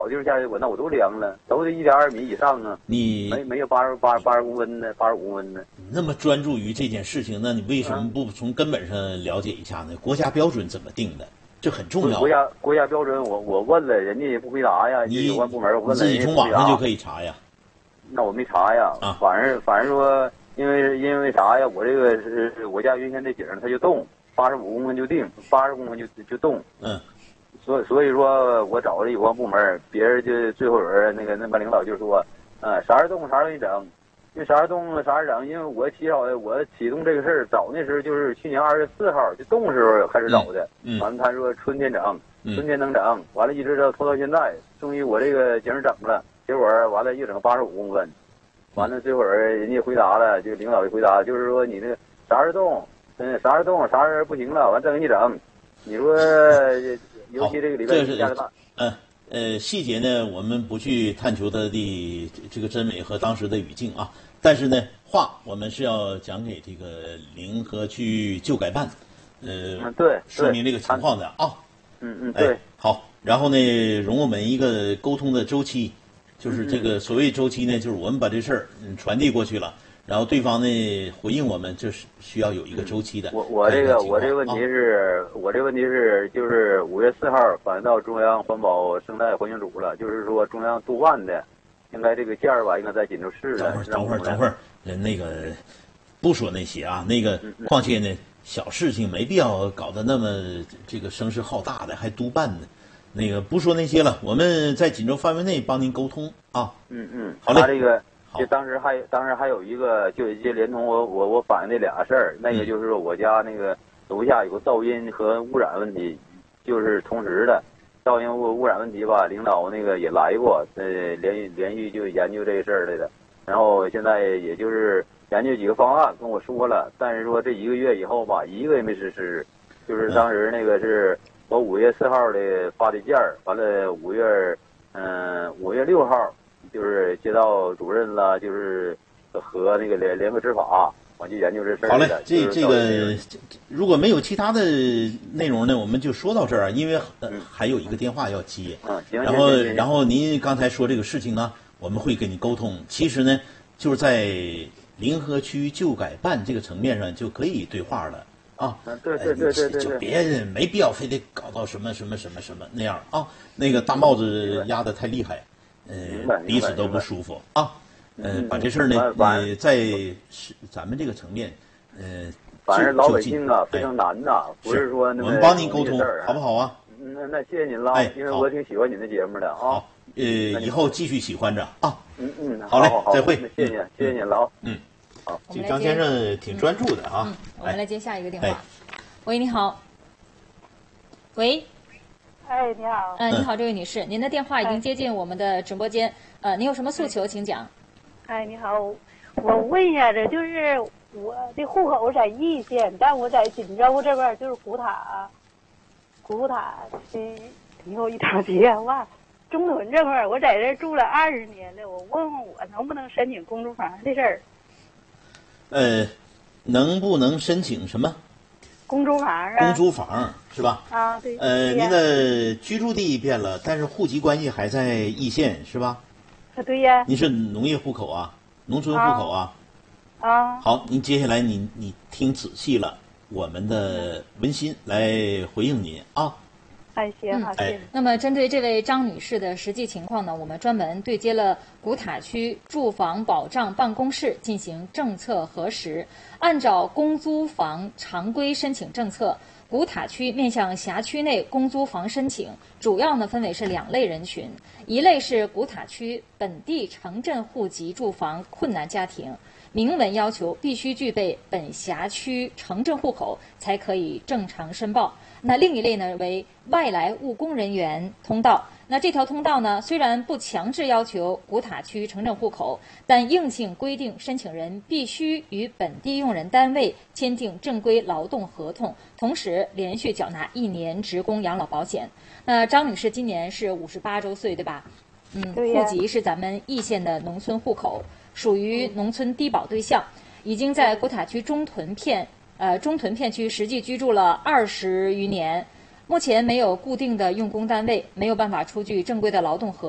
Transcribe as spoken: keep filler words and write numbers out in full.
地下去，我那我都凉了，都得一点二米以上啊。 你没没有八十八八十公分的，八十五公分的。 那么专注于这件事情，那你为什么不从根本上了解一下呢？国家标准怎么定的？这很重要。 国家国家标准我，我我问了，人家也不回答呀。 你有关部门我问了， 自己从网上就可以查呀。 那我没查呀。 啊， 反正反正说，因为因为啥呀？我这个是我家原先这井它就动，八十五公分就定，八十公分就就动。 嗯。 所以所以说我找了有关部门，别人就最后有人那个那帮领导就说，呃，啥时动啥时候给你整。因为啥时动啥时候整，因为我起早的，我启动这个事儿早那时候就是去年二月四号就动的时候开始找的。 嗯。 完了他说春天整， 嗯、 春天能整，完了一直到拖到现在，终于我这个井整了，结果完了又整八十五公分，完了最后人家回答了，就领导就回答，就是说你那个啥时候动，嗯，啥时候动啥时候不行了，完再给你整。你说。尤其这个礼拜下个大， 嗯呃，细节呢，我们不去探求它的这个真伪和当时的语境啊。但是呢，话我们是要讲给这个临河区旧改办，呃， 嗯、对， 说明这个情况的啊。 嗯嗯，对、 哎。好，然后呢，容我们一个沟通的周期，就是这个所谓周期呢，就是我们把这事儿嗯传递过去了。然后对方呢回应我们，这是需要有一个周期的。 我我这个我这个问题是，啊、我这个问题是就是五月四号反到中央环保生态环境组了，就是说中央督办的，应该这个件儿吧，应该在锦州市了。 等会儿等会儿等会儿，那个不说那些啊，那个况且呢，小事情没必要搞得那么这个声势浩大的，还督办呢。那个不说那些了，我们在锦州范围内帮您沟通啊。 嗯嗯， 好嘞。 他这个。就当时还当时还有一个，就就连同我我我反映那俩事儿，那个就是说我家那个楼下有个噪音和污染问题，就是同时的，噪音污污染问题吧，领导那个也来过，呃，连连续就研究这个事儿来的，然后现在也就是研究几个方案跟我说了，但是说这一个月以后吧，一个也没实施，就是当时那个是我五月四号的发的件儿，完了五月嗯五月六号。就是街道主任了，就是和那个联联合执法，我就研究这事儿。 好嘞，这这个如果没有其他的内容呢，我们就说到这儿，因为、呃、还有一个电话要接。 嗯，行。 然后然后您刚才说这个事情呢，我们会跟你沟通。其实呢，就是在临河区旧改办这个层面上就可以对话了啊。 嗯，对对对对对。 就别没必要非得搞到什么什么什么什么那样啊，那个大帽子压得太厉害。呃，彼此都不舒服啊。呃，把这事儿呢，呃，在是咱们这个层面，呃， 反正老百姓啊非常难呐，不是说那我们帮您沟通，好不好啊？ 那那谢谢您了， 哎， 因为我挺喜欢您的节目的啊。 好，呃，以后继续喜欢着啊。 嗯嗯， 好嘞，再会。 谢谢谢谢您了。 嗯，好，这张先生挺专注的啊。 我们来接下一个电话。喂，你好。喂。 哎，你好。 嗯，你好，这位女士，您的电话已经接进我们的直播间。呃，您有什么诉求，请讲。 哎，你好，我问一下，这就是我的户口在易县，但我在锦州这边，就是古塔，古塔的以后一条街哇，中屯这块儿，我在这住了二十年了，我问问我能不能申请公租房的事儿。 呃，能不能申请什么？ 公租房啊， 公租房是吧？ 啊，对。 呃，您的居住地变了，但是户籍关系还在易县是吧？ 啊，对呀。 您是农业户口啊，农村户口啊？ 啊。 好，您接下来你你听仔细了，我们的文心来回应您啊。 哎，行，好，谢谢。 那么，针对这位张女士的实际情况呢，我们专门对接了古塔区住房保障办公室进行政策核实。按照公租房常规申请政策，古塔区面向辖区内公租房申请，主要呢分为是两类人群，一类是古塔区本地城镇户籍住房困难家庭，明文要求必须具备本辖区城镇户口才可以正常申报。那另一类呢为外来务工人员通道。那这条通道呢，虽然不强制要求古塔区城镇户口，但硬性规定申请人必须与本地用人单位签订正规劳动合同，同时连续缴纳一年职工养老保险。那张女士今年是五十八周岁，对吧？嗯，户籍是咱们易县的农村户口，属于农村低保对象，已经在古塔区中屯片呃中屯片区实际居住了二十余年。目前没有固定的用工单位，没有办法出具正规的劳动合同。